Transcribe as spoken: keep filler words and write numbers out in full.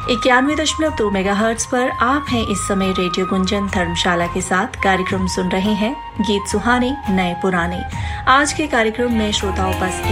इक्यानवे दशमलव दो मेगा हर्ट्ज पर आप हैं इस समय रेडियो गुंजन धर्मशाला के साथ। कार्यक्रम सुन रहे हैं गीत सुहाने नए पुराने। आज के कार्यक्रम में श्रोताओं बस